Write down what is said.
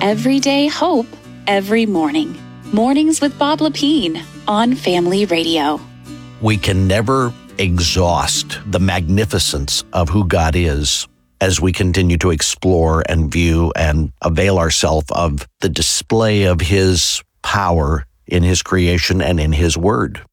Everyday hope every morning. Mornings with Bob Lepine on Family Radio. We can never exhaust the magnificence of who God is as we continue to explore and view and avail ourselves of the display of His power in His creation and in His Word.